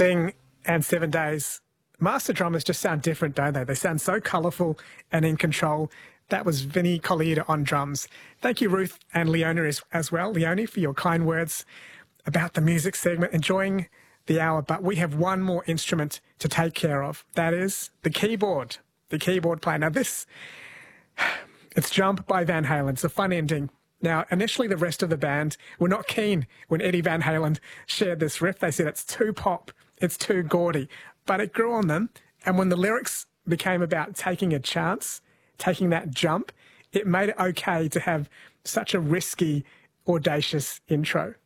Sting and 7 Days. Master drummers just sound different, don't they? They sound so colourful and in control. That was Vinnie Colaiuta on drums. Thank you, Ruth and Leonie as well. Leonie, for your kind words about the music segment. Enjoying the hour, but we have one more instrument to take care of. That is the keyboard player. Now this, it's Jump by Van Halen. It's a fun ending. Now, initially the rest of the band were not keen when Eddie Van Halen shared this riff. They said it's too pop, it's too gaudy, but it grew on them. And when the lyrics became about taking a chance, taking that jump, it made it okay to have such a risky, audacious intro.